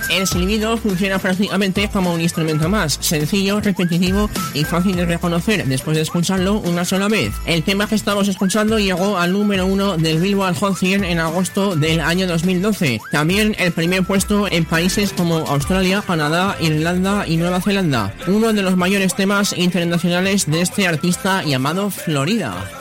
El silbido funciona prácticamente como un instrumento más, sencillo, repetitivo y fácil de reconocer después de escucharlo una sola vez. El tema que estamos escuchando llegó al número 1 del Billboard Hot 100 en agosto del año 2012. También el primer puesto en países como Australia, Canadá, Irlanda y Nueva Zelanda. Uno de los mayores temas internacionales de este artista llamado Florida.